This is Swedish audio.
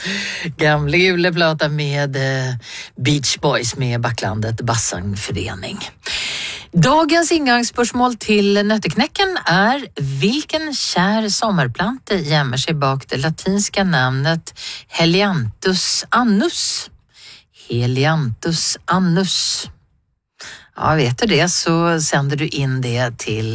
Gamla juleplata med Beach Boys med Backlandet Bassangförening. Dagens ingångsspörsmål till nötteknäcken är: vilken kär sommarplante gömmer sig bak det latinska namnet Helianthus annus? Helianthus annus. Ja, vet du det så sänder du in det till